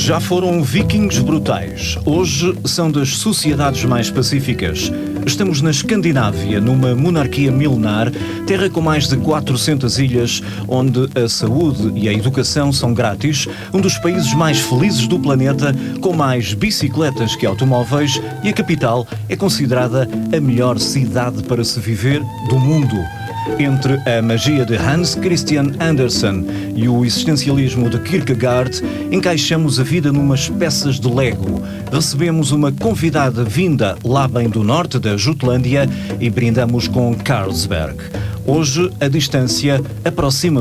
Já foram vikings brutais. Hoje são das sociedades mais pacíficas. Estamos na Escandinávia, numa monarquia milenar, terra com mais de 400 ilhas, onde a saúde e a educação são grátis, um dos países mais felizes do planeta, com mais bicicletas que automóveis, e a capital é considerada a melhor cidade para se viver do mundo. Entre a magia de Hans Christian Andersen e o existencialismo de Kierkegaard, encaixamos a vida numas peças de Lego. Recebemos uma convidada vinda lá bem do norte da Jutlândia e brindamos com Carlsberg. Hoje, a distância aproxima